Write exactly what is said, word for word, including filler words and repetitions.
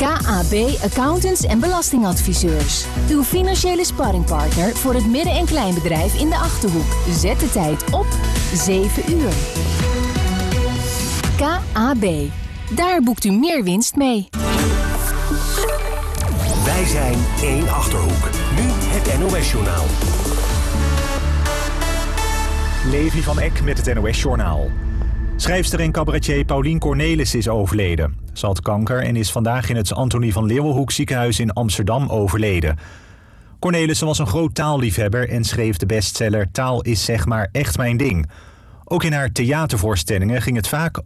K A B Accountants en Belastingadviseurs. Uw financiële sparringpartner voor het midden- en kleinbedrijf in de Achterhoek. Zet de tijd op zeven uur. K A B. Daar boekt u meer winst mee. Wij zijn één Achterhoek. Nu het N O S-journaal. Levi van Eck met het N O S-journaal. Schrijfster en cabaretier Paulien Cornelis is overleden. Ze had kanker en is vandaag in het Antonie van Leeuwenhoek ziekenhuis in Amsterdam overleden. Cornelissen was een groot taalliefhebber en schreef de bestseller Taal is zeg maar echt mijn ding. Ook in haar theatervoorstellingen ging het vaak